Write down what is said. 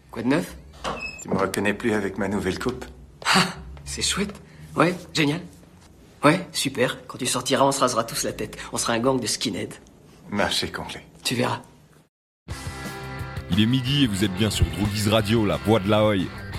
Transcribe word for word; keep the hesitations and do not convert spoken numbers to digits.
Quoi de neuf? Tu me reconnais plus avec ma nouvelle coupe? Ah, c'est chouette. Ouais, génial. Ouais, super. Quand tu sortiras, on se rasera tous la tête. On sera un gang de skinheads. Marché complet. Tu verras. Il est midi et vous êtes bien sur Droogies Radio, la voix de la Hoye.